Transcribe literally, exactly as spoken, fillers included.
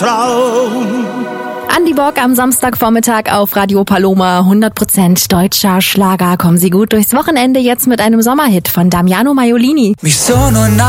Traum. Andi Bock am Samstagvormittag auf Radio Paloma. hundert Prozent deutscher Schlager. Kommen Sie gut durchs Wochenende jetzt mit einem Sommerhit von Damiano Maiolini. Mi sono